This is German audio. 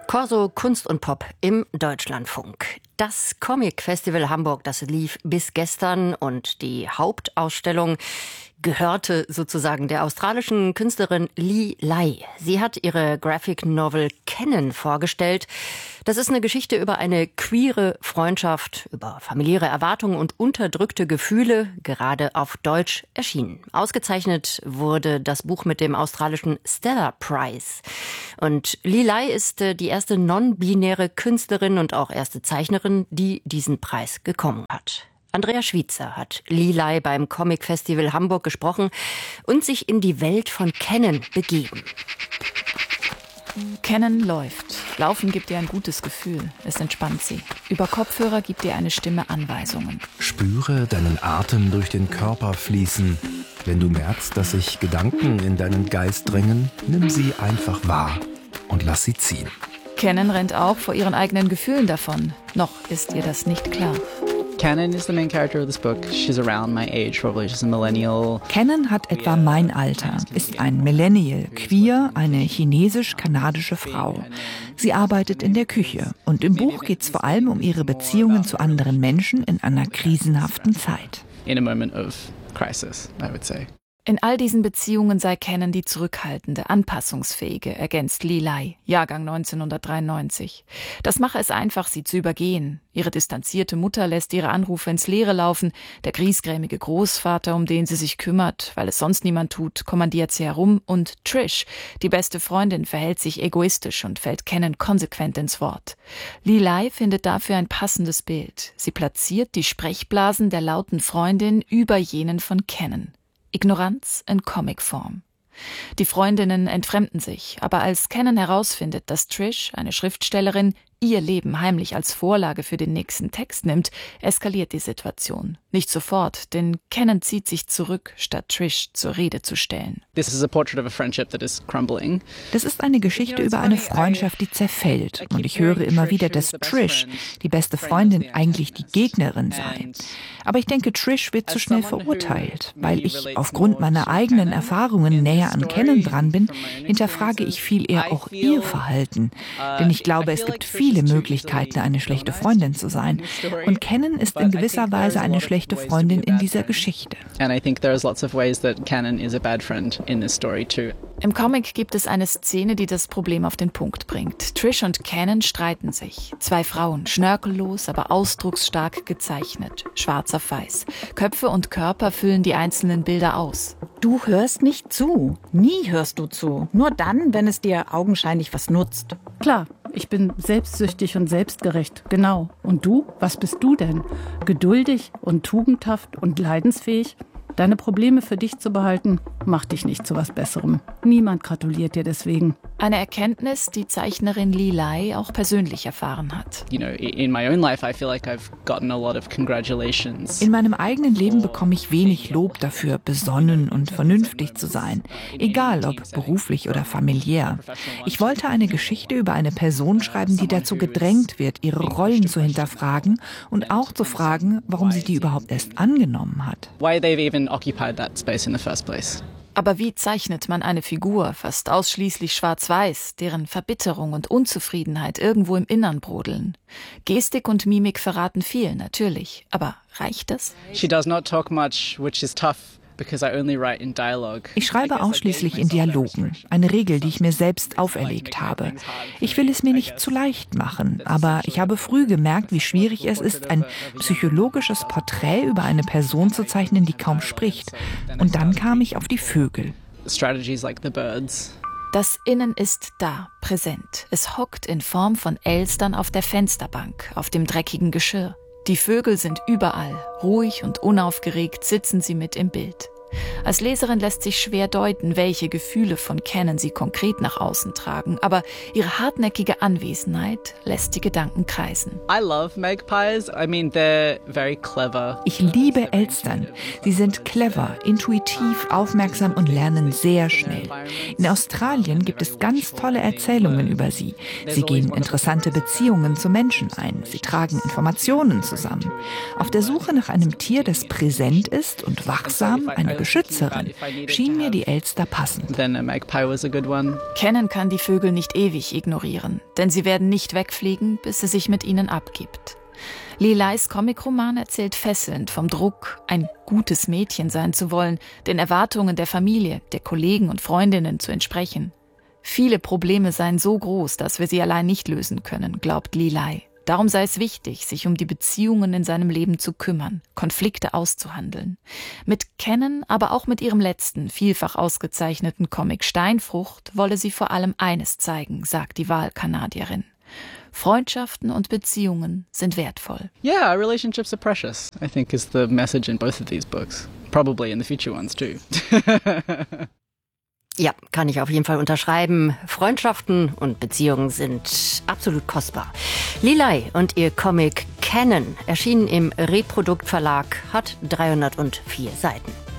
Corso Kunst und Pop im Deutschlandfunk. Das Comic-Festival Hamburg, das lief bis gestern und die Hauptausstellung gehörte sozusagen der australischen Künstlerin Lee Lai. Sie hat ihre Graphic Novel Kennen vorgestellt. Das ist eine Geschichte über eine queere Freundschaft, über familiäre Erwartungen und unterdrückte Gefühle, gerade auf Deutsch erschienen. Ausgezeichnet wurde das Buch mit dem australischen Stellar Prize. Und Lee Lai ist die erste non-binäre Künstlerin und auch erste Zeichnerin, die diesen Preis bekommen hat. Andrea Schwitzer hat Lee Lai beim Comic Festival Hamburg gesprochen und sich in die Welt von Kennen begeben. Kennen läuft. Laufen gibt ihr ein gutes Gefühl. Es entspannt sie. Über Kopfhörer gibt ihr eine Stimme Anweisungen. Spüre deinen Atem durch den Körper fließen. Wenn du merkst, dass sich Gedanken in deinen Geist drängen, nimm sie einfach wahr und lass sie ziehen. Kennen rennt auch vor ihren eigenen Gefühlen davon. Noch ist ihr das nicht klar. Kennen is the main character of this book. She's around my age, probably she's a millennial. Kennen hat etwa mein Alter, ist ein Millennial, queer, eine chinesisch-kanadische Frau. Sie arbeitet in der Küche und im Buch geht es vor allem um ihre Beziehungen zu anderen Menschen in einer krisenhaften Zeit. In a moment of crisis, I would say. In all diesen Beziehungen sei Kennen die zurückhaltende, anpassungsfähige, ergänzt Lee Lai, Jahrgang 1993. Das mache es einfach, sie zu übergehen. Ihre distanzierte Mutter lässt ihre Anrufe ins Leere laufen. Der griesgrämige Großvater, um den sie sich kümmert, weil es sonst niemand tut, kommandiert sie herum. Und Trish, die beste Freundin, verhält sich egoistisch und fällt Kennen konsequent ins Wort. Lee Lai findet dafür ein passendes Bild. Sie platziert die Sprechblasen der lauten Freundin über jenen von Kennen. Ignoranz in Comicform. Die Freundinnen entfremden sich, aber als Kennen herausfindet, dass Trish, eine Schriftstellerin, ihr Leben heimlich als Vorlage für den nächsten Text nimmt, eskaliert die Situation. Nicht sofort, denn Kennen zieht sich zurück, statt Trish zur Rede zu stellen. This is a portrait of a friendship that is crumbling. Das ist eine Geschichte über eine Freundschaft, die zerfällt. Und ich höre immer wieder, dass Trish, die beste Freundin, eigentlich die Gegnerin sei. Aber ich denke, Trish wird zu schnell verurteilt. Weil ich aufgrund meiner eigenen Erfahrungen näher an Kennen dran bin, hinterfrage ich viel eher auch ihr Verhalten. Denn ich glaube, es gibt viele Möglichkeiten, eine schlechte Freundin zu sein. Und Kennen ist in gewisser Weise eine schlechte Freundin in dieser Geschichte. And I think there's lots of ways that Kennen is a bad friend in this story too. Im Comic gibt es eine Szene, die das Problem auf den Punkt bringt. Trish und Kennen streiten sich. Zwei Frauen, schnörkellos, aber ausdrucksstark gezeichnet. Schwarz auf weiß. Köpfe und Körper füllen die einzelnen Bilder aus. Du hörst nicht zu. Nie hörst du zu. Nur dann, wenn es dir augenscheinlich was nutzt. Klar, ich bin selbstsüchtig und selbstgerecht, genau. Und du? Was bist du denn? Geduldig und tugendhaft und leidensfähig? Deine Probleme für dich zu behalten, macht dich nicht zu was Besserem. Niemand gratuliert dir deswegen. Eine Erkenntnis, die Zeichnerin Lee Lai auch persönlich erfahren hat. You know, in my own life I feel like I've gotten a lot of congratulations. In meinem eigenen Leben bekomme ich wenig Lob dafür, besonnen und vernünftig zu sein. Egal ob beruflich oder familiär. Ich wollte eine Geschichte über eine Person schreiben, die dazu gedrängt wird, ihre Rollen zu hinterfragen und auch zu fragen, warum sie die überhaupt erst angenommen hat. Why they've even occupied that space in the first place. Aber wie zeichnet man eine Figur, fast ausschließlich schwarz-weiß, deren Verbitterung und Unzufriedenheit irgendwo im Innern brodeln? Gestik und Mimik verraten viel, natürlich. Aber reicht das? She does not talk much, which is tough. Ich schreibe ausschließlich in Dialogen, eine Regel, die ich mir selbst auferlegt habe. Ich will es mir nicht zu leicht machen, aber ich habe früh gemerkt, wie schwierig es ist, ein psychologisches Porträt über eine Person zu zeichnen, die kaum spricht. Und dann kam ich auf die Vögel. Strategies like the birds. Das Innen ist da, präsent. Es hockt in Form von Elstern auf der Fensterbank, auf dem dreckigen Geschirr. Die Vögel sind überall, ruhig und unaufgeregt sitzen sie mit im Bild. Als Leserin lässt sich schwer deuten, welche Gefühle von Kennen sie konkret nach außen tragen, aber ihre hartnäckige Anwesenheit lässt die Gedanken kreisen. I love magpies. I mean, they're very clever. Ich liebe Elstern. Sie sind clever, intuitiv, aufmerksam und lernen sehr schnell. In Australien gibt es ganz tolle Erzählungen über sie. Sie gehen interessante Beziehungen zu Menschen ein. Sie tragen Informationen zusammen. Auf der Suche nach einem Tier, das präsent ist und wachsam, eine Beschützerin, schien mir die Elster passend. Then a magpie was a good one. Kennen kann die Vögel nicht ewig ignorieren, denn sie werden nicht wegfliegen, bis sie sich mit ihnen abgibt. Lilais Comicroman erzählt fesselnd vom Druck, ein gutes Mädchen sein zu wollen, den Erwartungen der Familie, der Kollegen und Freundinnen zu entsprechen. Viele Probleme seien so groß, dass wir sie allein nicht lösen können, glaubt Lilai. Darum sei es wichtig, sich um die Beziehungen in seinem Leben zu kümmern, Konflikte auszuhandeln. Mit Kennen, aber auch mit ihrem letzten, vielfach ausgezeichneten Comic Steinfrucht wolle sie vor allem eines zeigen, sagt die Wahlkanadierin. Freundschaften und Beziehungen sind wertvoll. Yeah, relationships are precious, I think is the message in both of these books. Probably in the future ones too. Ja, kann ich auf jeden Fall unterschreiben. Freundschaften und Beziehungen sind absolut kostbar. Lilai und ihr Comic Kennen, erschienen im Reprodukt Verlag, hat 304 Seiten.